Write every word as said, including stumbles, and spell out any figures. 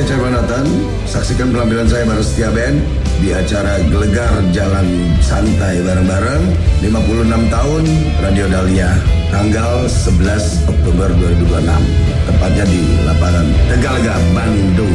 Cecep Manatan. Saksikan penampilan saya bareng Setia Band di acara Gelegar Jalan Santai bareng-bareng lima puluh enam tahun Radio Dahlia tanggal sebelas Oktober dua ribu dua puluh enam, tepatnya di lapangan Tegalega, Bandung.